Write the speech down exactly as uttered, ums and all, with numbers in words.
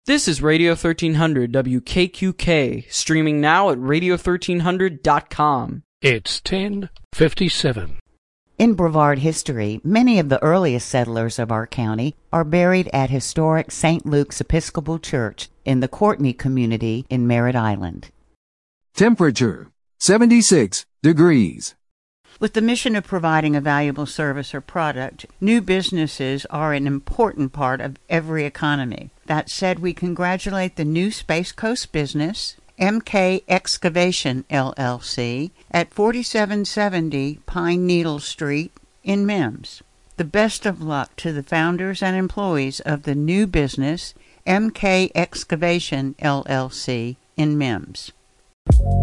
This is Radio thirteen hundred W K Q K, streaming now at radio thirteen hundred dot com. It's ten fifty-seven. In Brevard history, many of the earliest settlers of our county are buried at historic Saint Luke's Episcopal Church in the Courtney community in Merritt Island. Temperature, seventy-six degrees. With the mission of providing a valuable service or product, new businesses are an important part of every economy. That said, we congratulate the new Space Coast business, M K Excavation, L L C, at forty-seven seventy Pine Needle Street in Mims. The best of luck to the founders and employees of the new business, M K Excavation, L L C, in Mims.